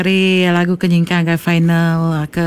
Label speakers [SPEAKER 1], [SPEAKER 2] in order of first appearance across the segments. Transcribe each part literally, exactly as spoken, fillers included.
[SPEAKER 1] Hari lagu kenyingkan ke final ke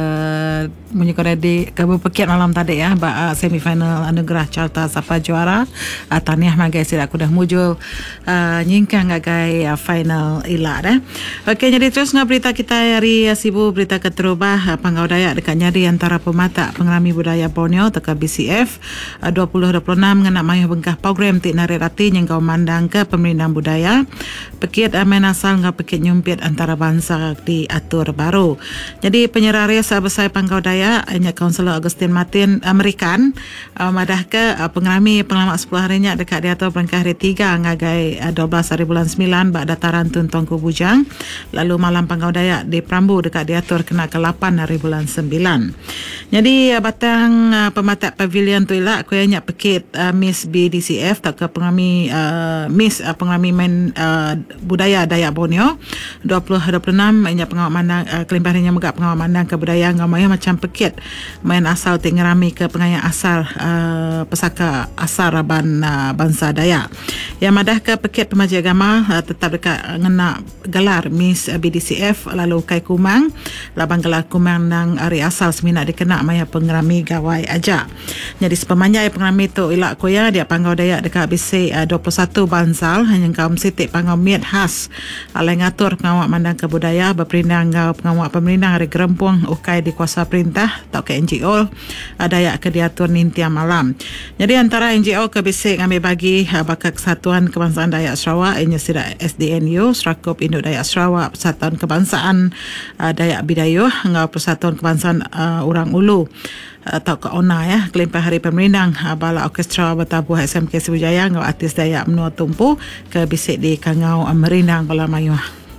[SPEAKER 1] Munyi Koredi ke berpekit malam tadi ya ba semifinal anugerah carta siapa juara uh, tahniah magai sila aku dah mujul uh, nyingkan gagai uh, final ila dah. Okey, jadi terus ngah berita kita hari uh, sibu berita keterubah uh, Panggau Dayak dekat nyari antara pemata pengerami budaya Borneo teka B C F uh, dua puluh dua puluh enam ngena mayuh bengkah program tik nari rati yang kau mandang ke pemerintah budaya pekit uh, main asal ngah pekit nyumpit antara bangsa diatur baru. Jadi penyerah riasa besar Panggau Dayak hanya Kaunselor Agustin Martin Amerikan uh, madah ke uh, pengerami pengalaman sepuluh harinya dekat diatur berangkah hari tiga ngagai uh, dua belas hari bulan sembilan bak dataran Tun Tongku Bujang, lalu malam Panggau Dayak di Perambu dekat diatur kena ke lapan hari bulan sembilan. Jadi uh, batang uh, pematak pavilion tu ilah aku yang pekit uh, Miss B D C F tak ke pengerami uh, Miss uh, pengerami main uh, budaya Dayak Borneo dua puluh dua puluh enam inya pengawal mandang uh, kelimpahannya megak pengawal mandang ke budaya ngamaya macam pekit main asal tik ngerami ke pengayang asal uh, pesaka asal raban uh, bangsa Dayak yang madah ke pekit pemaji agama uh, tetap dekat uh, ngena gelar Miss uh, B D C F lalu kai kumang labang gelar kumang nang ari asal semina dikena maya pengerami gawai aja. Jadi sepemanjai pengerami tu ilak koya dia Panggau Dayak dekat B C uh, dua puluh satu Bansal hanya kaum sitik Panggau miat khas alai ngatur pengawal mandang ke budaya berperindang ngau pengawal pemerintah hari gerempung ukai di kuasa perintah atau ke N G O Dayak ke diatur nintia malam. Jadi antara N G O ke bisik ngambil bagi bakal Kesatuan Kebangsaan Dayak Sarawak ianya sida S D N U Serakup Induk Dayak Sarawak, Persatuan Kebangsaan uh, Dayak Bidayuh ngau Persatuan Kebangsaan uh, Orang Ulu atau ke O N A ya kelimpah hari pemerintah uh, bala orkestra bertabuh S M K Sibujaya ngau artis Dayak menua tumpu ke bisik di Kangau uh, Merindang Kuala Mayuh.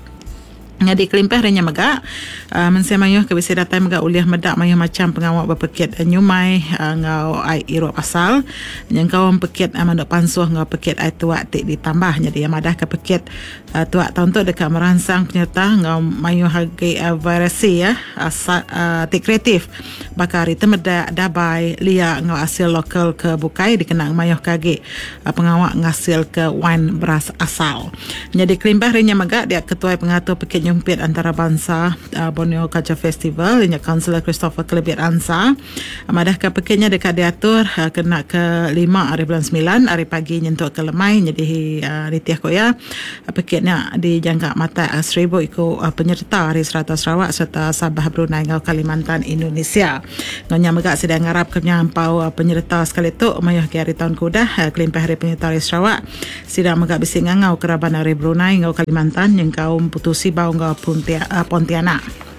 [SPEAKER 1] Jadi kelimpah renya megak uh, mensia mayuh ke bisi datai megak uliah medak mayuh macam pengawak berpekit uh, nyumai uh, ngau ai iruk pasal yang kau pekit uh, manduk pansuh ngau pekit ai tuak tik ditambah. Jadi yang madah ke pekit uh, tuak tahun tu dekat merangsang penyerta ngau mayuh hagi uh, variasi ya asal uh, tik kreatif bakari temedak dabai lia ngau hasil lokal ke bukai dikenang mayuh kagi uh, pengawak ngasil ke wine beras asal. Jadi kelimpah renya megak dia ketua pengatur pekit nyumpit antara bangsa uh, Borneo Culture Festival inya Kaunselor Christopher Kelebit Ansa madah ke pekitnya dekat diatur uh, kena ke lima hari bulan sembilan hari pagi nyentuk ke lemai jadi uh, ditiah koya uh, pekitnya dijangka mata uh, seribu ikut uh, penyerta hari serata Sarawak serta Sabah Brunei ngau Kalimantan Indonesia ngonya megak sedang ngarap ke nyampau uh, penyerta sekali tu mayah ke hari tahun kudah uh, kelimpah hari penyerta hari Sarawak sidang megak bising ngau keraban hari Brunei ngau Kalimantan yang kaum putusi bau ngau Pontianak.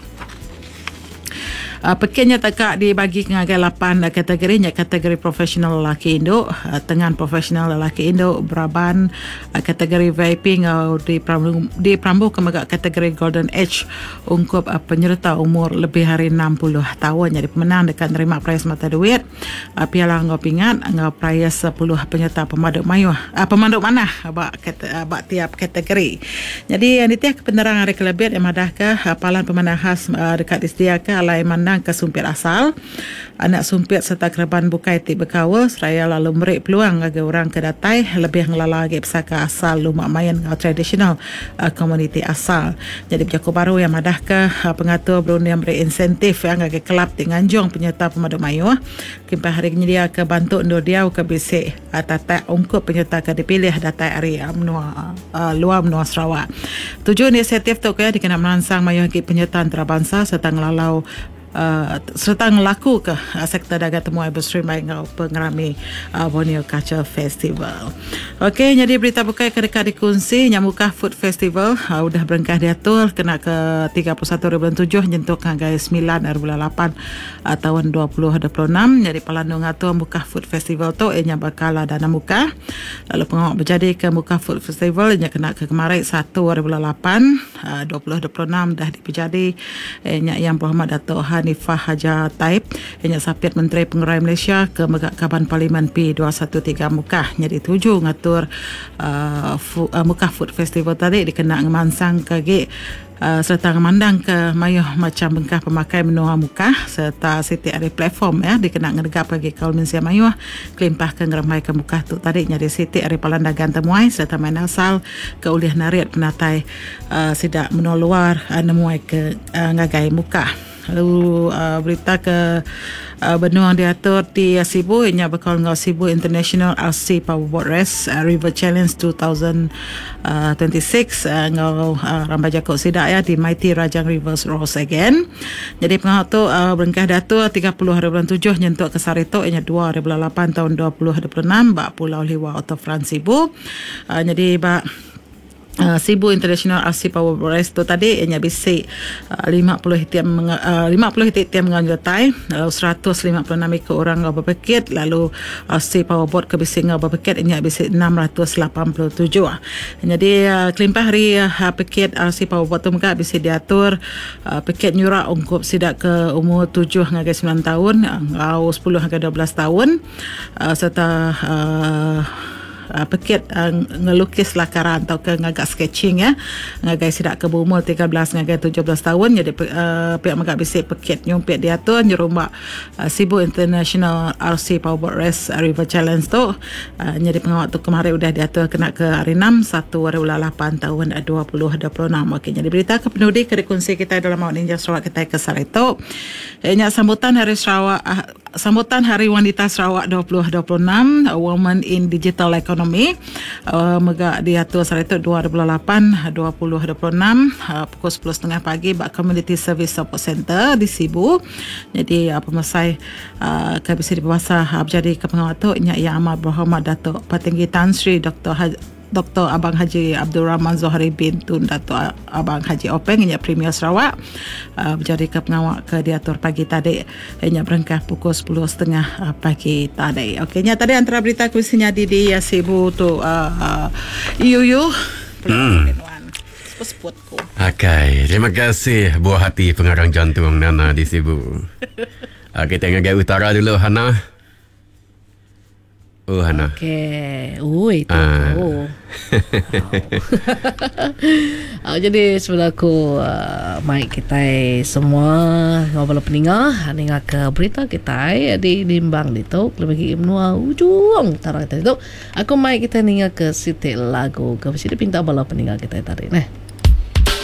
[SPEAKER 1] Uh, pekitnya tekak dibagi ke lapan uh, kategorinya kategori profesional lelaki Indo uh, tengan profesional lelaki Indo beraban uh, kategori V I P ngau di Perambu di Perambu ke megak kategori Golden Age ungkup uh, penyerta umur lebih hari enam puluh tahun. Jadi pemenang dekat nerima prize mata duit uh, piala ngau pingat ngau prize sepuluh penyerta pemaduk mayuh uh, pemaduk manah bak uh, bak tiap kategori. Jadi yang ditiak penerang hari kelebit yang madah ke uh, palan pemanah khas uh, dekat disediakan alai mandang ke sumpit asal anak sumpit serta keraban bukai tik berkawal seraya lalu merik peluang bagi orang ke datai lebih ngelala lagi pesaka asal lumak mayan ngau tradisional uh, komuniti asal. Jadi berjaku baru yang madah ke uh, pengatur berunding beri insentif yang bagi kelab di Nganjung penyerta pemaduk mayuh kimpah hari dia ke bantu undur dia ke bisik uh, tatai ungkup penyerta ke dipilih datai hari uh, menua, uh, luar menua Sarawak. Tujuan inisiatif tu kaya dikena merangsang mayuh ke penyerta antarabangsa serta ngelalau Uh, serta ngelaku ke uh, sektor dagang temu industri baik ngau pengerami uh, Borneo Culture Festival. Okey, jadi berita bukai ke dekat dikongsi Nyamukah Food Festival uh, udah berengkah diatur kena ke tiga puluh satu bulan tujuh nyentuk ngagai sembilan hari bulan lapan uh, tahun dua puluh dua puluh enam. Jadi pelandung ngatur Mukah Food Festival tu ianya bakal dana muka lalu pengawak berjadi ke Mukah Food Festival ianya kena ke kemarin satu hari bulan lapan uh, dua puluh dua puluh enam dah dipejadi ianya yang Muhammad Dato' Han Hanifah Haja Taib yang sapiat Menteri Pengerai Malaysia ke Megak Kaban Parlimen P dua satu tiga Mukah. Jadi tuju ngatur uh, fu, uh, Mukah Food Festival tadi dikena ngemansang kage Uh, serta memandang ke mayuh macam bengkah pemakai menua Mukah serta siti ada platform ya dikenal ngegap bagi kaul mensia mayuh kelimpah ke ngeramai ke Mukah tu tadi nyari siti ada palandagan temuai serta main asal ke uliah nariat penatai uh, sidak menua luar uh, nemuai ke uh, ngagai Mukah. Lalu uh, berita ke uh, benua diatur di uh, Sibu ianya bakal ngau Sibu International R C Powerboat Race uh, River Challenge dua ribu dua puluh enam uh, ngau uh, Rambah Jakok Sidak ya di Mighty Rajang Rivers Rose again. Jadi pengau tu uh, berengkah datur tiga puluh hari bulan tujuh nyentuk ke Sarito ianya dua hari bulan lapan tahun dua ribu dua puluh enam bak Pulau Liwa Auto France Sibu. Uh, jadi bak Uh, Sibu International R C Power Race tu tadi ianya bisi uh, lima puluh hitiam uh, lima puluh hitiam menganjutai lalu seratus lima puluh enam ikut orang ngau berpekit lalu R C Powerboat ke bisi ngau berpekit ianya bisi enam ratus lapan puluh tujuh. Jadi uh, kelimpah hari uh, pekit R C Powerboat tu muka bisi diatur uh, pekit nyurak ungkup sidak ke umur tujuh hingga sembilan tahun ngau sepuluh hingga dua belas tahun uh, serta uh, Uh, pekit uh, ngelukis lakaran atau ke ngagak sketching ya ngagai sidak ke berumur tiga belas ngagai tujuh belas tahun. Jadi uh, pihak magak bisik pekit nyumpit diatur nyerumbak uh, Sibu International R C Powerboat Race uh, River Challenge tu uh, jadi pengawal tu kemarin udah diatur kena ke hari enam satu hari bulan lapan tahun dua ribu dua puluh enam. Okey, jadi berita ke penudi ke rekonsili kita dalam Awak Ninja Sarawak kita ke Sarito ianya sambutan hari Sarawak uh, sambutan Hari Wanita Sarawak dua ribu dua puluh enam uh, Women in Digital Economy uh, megak diatur Sarito dua ribu lapan dua ribu dua puluh enam uh, pukul sepuluh tiga puluh pagi bak Community Service Support Center di Sibu. Jadi uh, pemasai uh, kabisi di bawah uh, jadi ke pengawal tu ianya Yang Amat Berhormat Datuk Petinggi Tan Sri Doktor Haj- Doktor Abang Haji Abdul Rahman Zohari bin Tun Datuk Abang Haji Openg ianya Premier Sarawak uh, menjadi ke pengawal ke diatur pagi tadi ianya berengkah pukul sepuluh tiga puluh uh, pagi tadi. Okey, nya tadi antara berita kuisinya di di uh, Sibu tu uh, uh, Yu Yu hmm. Seput-seputku.
[SPEAKER 2] Okay, terima kasih buah hati pengarang jantung Nana di Sibu. uh, kita ngagai utara dulu Hana. Oh Hana.
[SPEAKER 3] Okey. Oh itu.
[SPEAKER 2] Ah.
[SPEAKER 3] Oh. oh, jadi sebelahku uh, Mike kita semua ngobrol peninggal ningal ke berita kita di limbang itu lebih imnua ujung utara kita itu. Aku Mike kita ningal ke siti lagu ke sini pinta bala peninggal kita tadi neh.